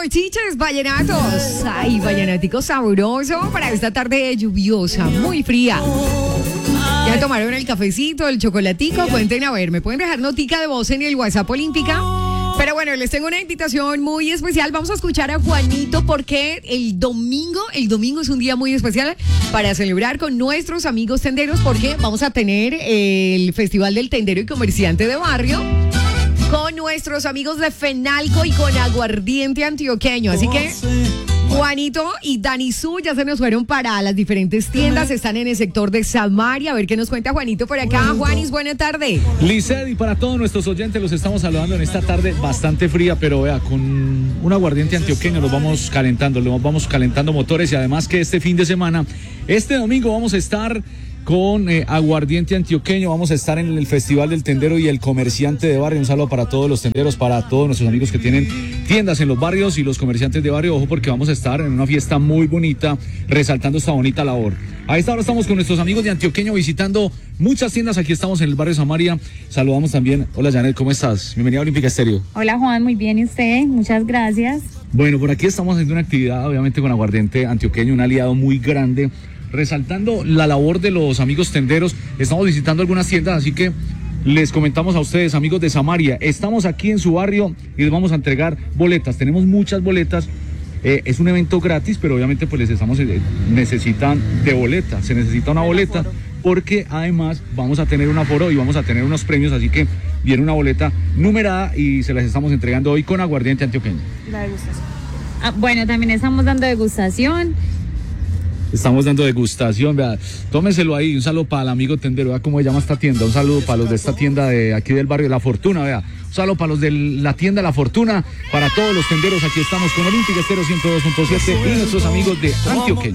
chiches, vallenatos. Ay, vallenatico sabroso para esta tarde lluviosa, muy fría. ¿Ya tomaron el cafecito, el chocolatico? Cuenten a ver, ¿me pueden dejar notica de voz en el WhatsApp Olímpica? Pero bueno, les tengo una invitación muy especial. Vamos a escuchar a Juanito porque el domingo es un día muy especial para celebrar con nuestros amigos tenderos porque vamos a tener el Festival del Tendero y Comerciante de Barrio con nuestros amigos de Fenalco y con Aguardiente Antioqueño. Así que Juanito y Dani Su ya se nos fueron para las diferentes tiendas, están en el sector de Samaria. A ver qué nos cuenta Juanito por acá. Juanis, buena tarde. Liced, y para todos nuestros oyentes los estamos saludando en esta tarde bastante fría, pero vea, con un aguardiente antioqueño los vamos calentando motores, y además que este fin de semana, este domingo vamos a estar con aguardiente antioqueño, vamos a estar en el Festival del Tendero y el Comerciante de Barrio. Un saludo para todos los tenderos, para todos nuestros amigos que tienen tiendas en los barrios y los comerciantes de barrio. Ojo, porque vamos a estar en una fiesta muy bonita, resaltando esta bonita labor. A esta hora estamos con nuestros amigos de Antioqueño visitando muchas tiendas. Aquí estamos en el barrio Samaria. Saludamos también. Hola Janet, ¿cómo estás? Bienvenida a Olímpica Estéreo. Hola Juan, muy bien, ¿y usted? Muchas gracias. Bueno, por aquí estamos haciendo una actividad, obviamente con aguardiente antioqueño, un aliado muy grande, resaltando la labor de los amigos tenderos. Estamos visitando algunas tiendas, así que les comentamos a ustedes, amigos de Samaria, estamos aquí en su barrio y les vamos a entregar boletas. Tenemos muchas boletas. Es un evento gratis, pero obviamente pues necesitan de boleta, se necesita una boleta, porque además vamos a tener un aforo y vamos a tener unos premios, así que viene una boleta numerada y se las estamos entregando hoy con aguardiente antioqueño. La degustación. Bueno, también estamos dando degustación. Estamos dando degustación, vea, tómenselo ahí. Un saludo para el amigo tendero, vea cómo se llama esta tienda. Un saludo para los de esta tienda de aquí del barrio La Fortuna, vea. Un saludo para los de la tienda La Fortuna, para todos los tenderos. Aquí estamos con Olímpica Estéreo 102.7 y nuestros amigos de Antioqueño.